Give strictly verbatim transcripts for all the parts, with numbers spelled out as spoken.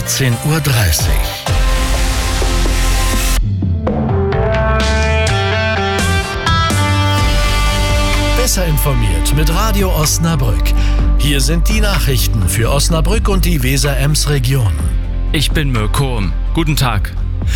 vierzehn Uhr dreißig. Besser informiert mit Radio Osnabrück. Hier sind die Nachrichten für Osnabrück und die Weser-Ems-Region. Ich bin Mirko. Guten Tag.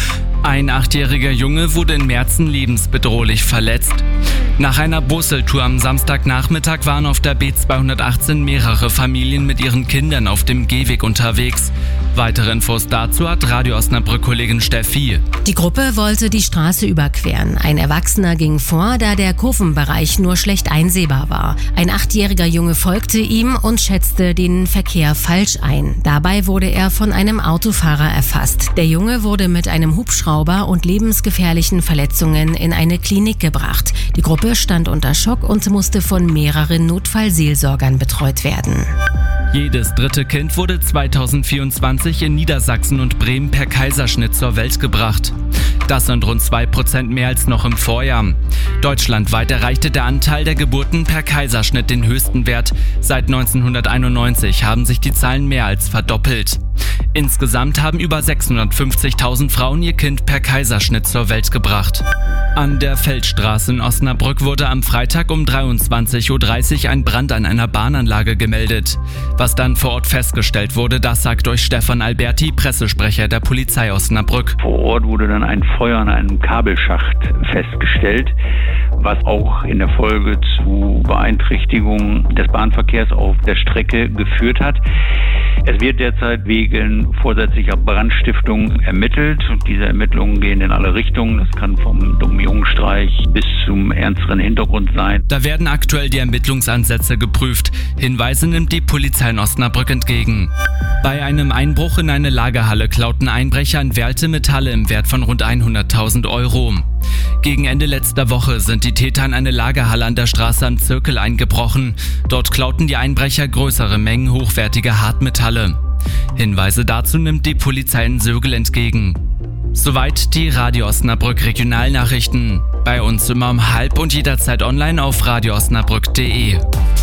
Ein achtjähriger Junge wurde in Merzen lebensbedrohlich verletzt. Nach einer Busseltour am Samstagnachmittag waren auf der B zweihundertachtzehn mehrere Familien mit ihren Kindern auf dem Gehweg unterwegs. Weitere Infos dazu hat Radio Osnabrück-Kollegin Steffi. Die Gruppe wollte die Straße überqueren. Ein Erwachsener ging vor, da der Kurvenbereich nur schlecht einsehbar war. Ein achtjähriger Junge folgte ihm und schätzte den Verkehr falsch ein. Dabei wurde er von einem Autofahrer erfasst. Der Junge wurde mit einem Hubschrauber und lebensgefährlichen Verletzungen in eine Klinik gebracht. Die Gruppe stand unter Schock und musste von mehreren Notfallseelsorgern betreut werden. Jedes dritte Kind wurde zweitausendvierundzwanzig in Niedersachsen und Bremen per Kaiserschnitt zur Welt gebracht. Das sind rund zwei Prozent mehr als noch im Vorjahr. Deutschlandweit erreichte der Anteil der Geburten per Kaiserschnitt den höchsten Wert. Seit neunzehnhunderteinundneunzig haben sich die Zahlen mehr als verdoppelt. Insgesamt haben über sechshundertfünfzigtausend Frauen ihr Kind per Kaiserschnitt zur Welt gebracht. An der Feldstraße in Osnabrück wurde am Freitag um dreiundzwanzig Uhr dreißig ein Brand an einer Bahnanlage gemeldet. Was dann vor Ort festgestellt wurde, das sagt euch Stefan Alberti, Pressesprecher der Polizei Osnabrück. Vor Ort wurde dann ein Feuer an einem Kabelschacht festgestellt, was auch in der Folge zu Beeinträchtigungen des Bahnverkehrs auf der Strecke geführt hat. Es wird derzeit wegen vorsätzlicher Brandstiftung ermittelt und diese Ermittlungen gehen in alle Richtungen. Das kann vom dummen Jungenstreich bis zum ernsteren Hintergrund sein. Da werden aktuell die Ermittlungsansätze geprüft. Hinweise nimmt die Polizei in Osnabrück entgegen. Bei einem Einbruch in eine Lagerhalle klauten Einbrecher entwerte Metalle im Wert von rund hunderttausend Euro. Gegen Ende letzter Woche sind die Täter in eine Lagerhalle an der Straße am Zirkel eingebrochen. Dort klauten die Einbrecher größere Mengen hochwertiger Hartmetalle. Hinweise dazu nimmt die Polizei in Sögel entgegen. Soweit die Radio Osnabrück Regionalnachrichten. Bei uns immer um halb und jederzeit online auf radio osnabrück punkt de.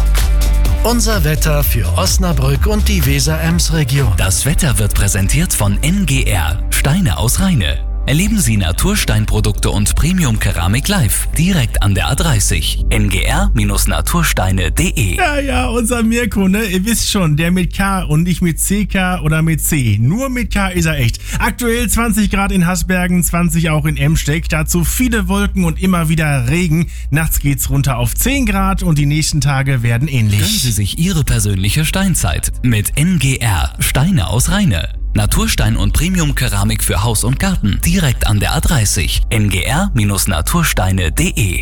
Unser Wetter für Osnabrück und die Weser-Ems-Region. Das Wetter wird präsentiert von N G R, Steine aus Rheine. Erleben Sie Natursteinprodukte und Premium-Keramik live, direkt an der A dreißig. N G R Natursteine punkt de. Ja, ja, unser Mirko, ne? Ihr wisst schon, der mit K und nicht mit C K oder mit C. Nur mit K ist er echt. Aktuell zwanzig Grad in Hasbergen, zwanzig auch in Emsteck. Dazu viele Wolken und immer wieder Regen. Nachts geht's runter auf zehn Grad und die nächsten Tage werden ähnlich. Gönnen Sie sich Ihre persönliche Steinzeit mit N G R, Steine aus Rheine. Naturstein und Premium-Keramik für Haus und Garten, direkt an der A dreißig. N G R Natursteine punkt de.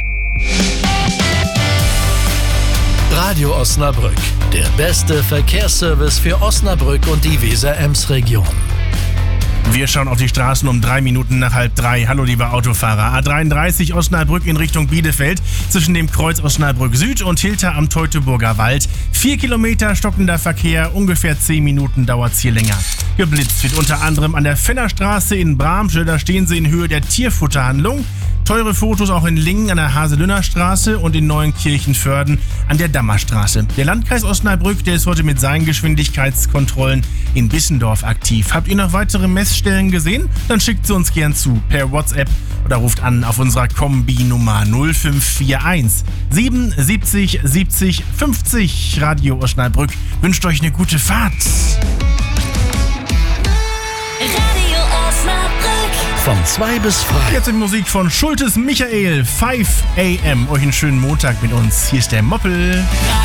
Radio Osnabrück, der beste Verkehrsservice für Osnabrück und die Weser-Ems-Region. Wir schauen auf die Straßen um drei Minuten nach halb drei. Hallo liebe Autofahrer. A dreiunddreißig Osnabrück in Richtung Bielefeld zwischen dem Kreuz Osnabrück Süd und Hilter am Teutoburger Wald. Vier Kilometer stockender Verkehr, ungefähr zehn Minuten dauert's hier länger. Geblitzt wird unter anderem an der Fennerstraße in Bramsche, da stehen sie in Höhe der Tierfutterhandlung. Teure Fotos auch in Lingen an der Haselünner Straße und in Neuenkirchen-Förden an der Dammerstraße. Der Landkreis Osnabrück, der ist heute mit seinen Geschwindigkeitskontrollen in Bissendorf aktiv. Habt ihr noch weitere Messstellen gesehen? Dann schickt sie uns gern zu per WhatsApp oder ruft an auf unserer Kombi-Nummer null fünf vier eins siebenundsiebzig siebzig fünfzig. Radio Osnabrück wünscht euch eine gute Fahrt. Von zwei bis frei. Jetzt in Musik von Schultes Michael, fünf a m. Euch einen schönen Montag mit uns. Hier ist der Moppel.